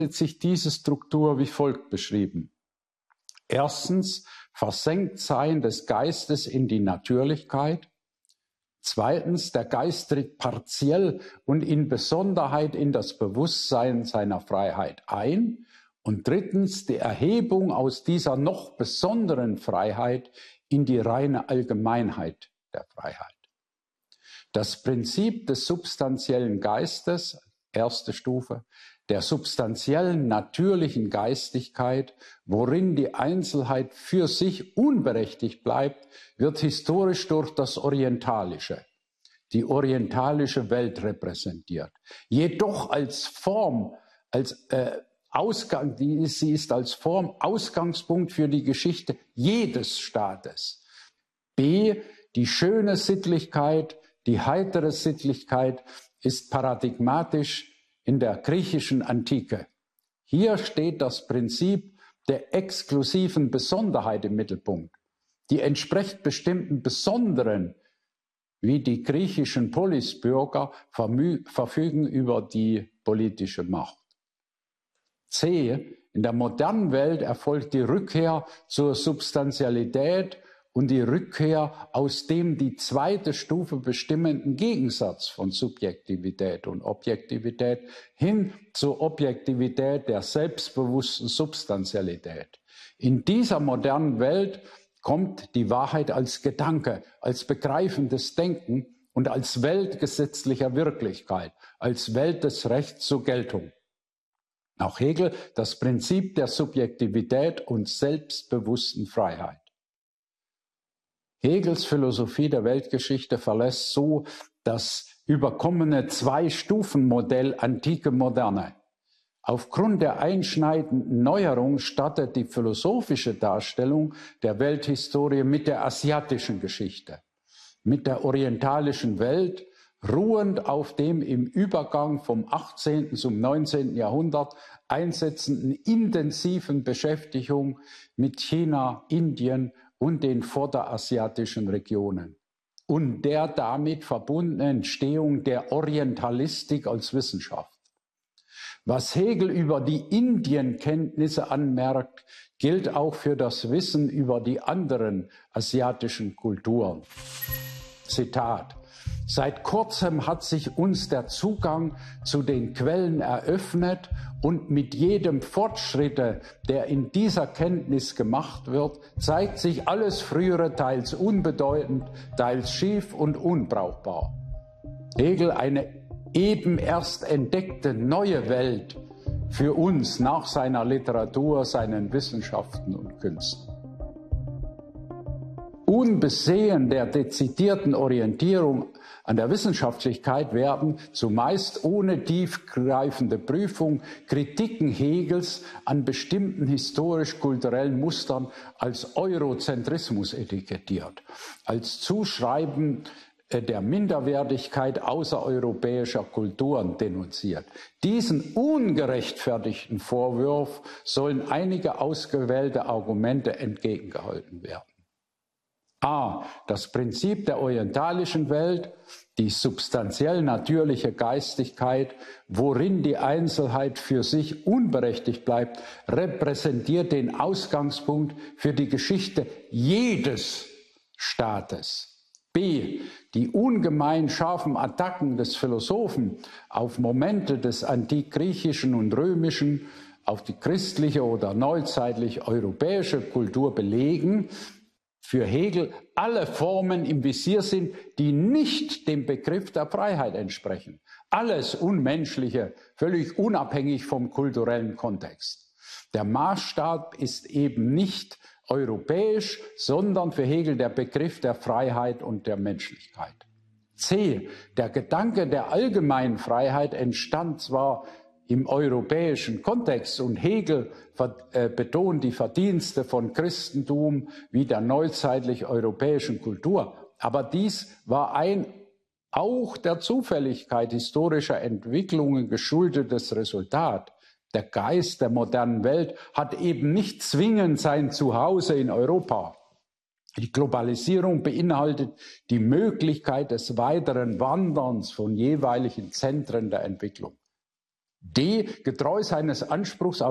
sich diese Struktur wie folgt beschrieben. Erstens, Versenktsein des Geistes in die Natürlichkeit. Zweitens, der Geist tritt partiell und in Besonderheit in das Bewusstsein seiner Freiheit ein. Und drittens, die Erhebung aus dieser noch besonderen Freiheit in die reine Allgemeinheit der Freiheit. Das Prinzip des substanziellen Geistes, erste Stufe, der substanziellen natürlichen Geistigkeit, worin die Einzelheit für sich unberechtigt bleibt, wird historisch durch das Orientalische, die orientalische Welt repräsentiert. Jedoch als Form, sie ist als Form Ausgangspunkt für die Geschichte jedes Staates. B, die schöne Sittlichkeit, die heitere Sittlichkeit ist paradigmatisch in der griechischen Antike. Hier steht das Prinzip der exklusiven Besonderheit im Mittelpunkt. Die entsprechend bestimmten Besonderen, wie die griechischen Polisbürger, verfügen über die politische Macht. C. In der modernen Welt erfolgt die Rückkehr zur Substantialität und die Rückkehr aus dem die zweite Stufe bestimmenden Gegensatz von Subjektivität und Objektivität hin zur Objektivität der selbstbewussten Substantialität. In dieser modernen Welt kommt die Wahrheit als Gedanke, als begreifendes Denken und als Welt gesetzlicher Wirklichkeit, als Welt des Rechts zur Geltung. Nach Hegel das Prinzip der Subjektivität und selbstbewussten Freiheit. Hegels Philosophie der Weltgeschichte verlässt so das überkommene Zwei-Stufen-Modell Antike-Moderne. Aufgrund der einschneidenden Neuerung startet die philosophische Darstellung der Welthistorie mit der asiatischen Geschichte, mit der orientalischen Welt, ruhend auf dem im Übergang vom 18. zum 19. Jahrhundert einsetzenden intensiven Beschäftigung mit China, Indien und den vorderasiatischen Regionen und der damit verbundenen Entstehung der Orientalistik als Wissenschaft. Was Hegel über die Indienkenntnisse anmerkt, gilt auch für das Wissen über die anderen asiatischen Kulturen. Zitat: Seit kurzem hat sich uns der Zugang zu den Quellen eröffnet und mit jedem Fortschritte, der in dieser Kenntnis gemacht wird, zeigt sich alles Frühere teils unbedeutend, teils schief und unbrauchbar. Hegel eine eben erst entdeckte neue Welt für uns nach seiner Literatur, seinen Wissenschaften und Künsten. Unbesehen der dezidierten Orientierung an der Wissenschaftlichkeit werden zumeist ohne tiefgreifende Prüfung Kritiken Hegels an bestimmten historisch-kulturellen Mustern als Eurozentrismus etikettiert, als Zuschreiben der Minderwertigkeit außereuropäischer Kulturen denunziert. Diesen ungerechtfertigten Vorwurf sollen einige ausgewählte Argumente entgegengehalten werden. A. Das Prinzip der orientalischen Welt, die substanziell natürliche Geistigkeit, worin die Einzelheit für sich unberechtigt bleibt, repräsentiert den Ausgangspunkt für die Geschichte jedes Staates. B. Die ungemein scharfen Attacken des Philosophen auf Momente des Antikgriechischen und Römischen, auf die christliche oder neuzeitlich europäische Kultur belegen, für Hegel alle Formen im Visier sind, die nicht dem Begriff der Freiheit entsprechen. Alles Unmenschliche, völlig unabhängig vom kulturellen Kontext. Der Maßstab ist eben nicht europäisch, sondern für Hegel der Begriff der Freiheit und der Menschlichkeit. C. Der Gedanke der allgemeinen Freiheit entstand zwar im europäischen Kontext und Hegel betont die Verdienste von Christentum wie der neuzeitlich europäischen Kultur. Aber dies war ein auch der Zufälligkeit historischer Entwicklungen geschuldetes Resultat. Der Geist der modernen Welt hat eben nicht zwingend sein Zuhause in Europa. Die Globalisierung beinhaltet die Möglichkeit des weiteren Wanderns von jeweiligen Zentren der Entwicklung. D. Getreu seines Anspruchs